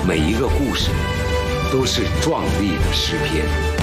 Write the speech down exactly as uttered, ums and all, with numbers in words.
每一个故事都是壮丽的诗篇。